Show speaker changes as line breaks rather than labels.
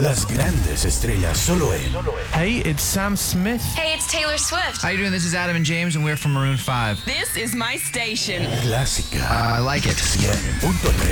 Las grandes estrellas solo en
Hey, it's Sam Smith.
Hey, it's Taylor Swift.
How you doing? This is Adam and James, and we're from Maroon 5.
This is my station.
Clásica.
I like it.
100.3